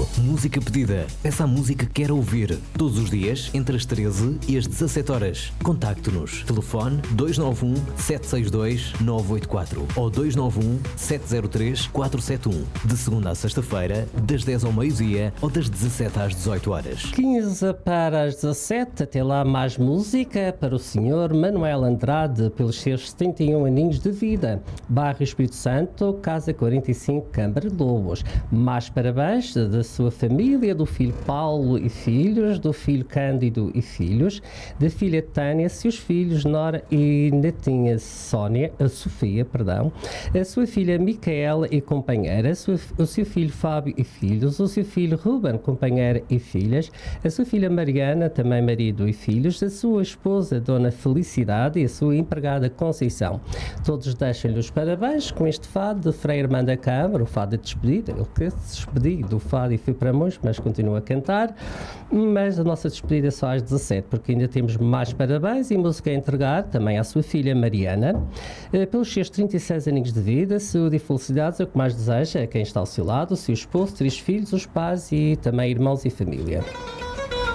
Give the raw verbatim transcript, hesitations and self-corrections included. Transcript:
quatro. Música pedida. Peça a música que quer ouvir. Todos os dias, entre as treze e as dezassete horas. Contacte-nos. Telefone dois nove um, sete seis dois, nove oito quatro ou dois nove um, sete zero três, quatro sete um. De segunda a sexta-feira, das dez ao meio-dia ou das dezassete às dezoito horas. quinze para as dezassete, até lá mais música para o senhor Manuel Andrade, pelos seus setenta e um aninhos de vida. Bairro Espírito Santo, Casa quarenta e cinco, Câmara de Lobos. Mais parabéns da sua família, do filho Paulo e filhos, do filho Cândido e filhos, da filha Tânia, seus filhos Nora e netinha Sónia, a Sofia, perdão, a sua filha Micaela e companheira, a sua, o seu filho Fábio e filhos, o seu filho Ruben, companheira e filhas, a sua filha Mariana, também marido e filhos, a sua esposa Dona Felicidade e a sua empregada Conceição. Todos deixam-lhe os parabéns com este fado de Frei Irmã da Câmara, o fado de despedida. Ele que se despediu do fado e foi para muitos, mas continua a cantar. Mas a nossa despedida é só às dezassete, porque ainda temos mais parabéns e música a entregar também à sua filha Mariana, pelos seus trinta e seis aninhos de vida. Saúde e felicidades é o que mais deseja a quem está ao seu lado, o seu esposo, três filhos, os pais e também irmãos e família.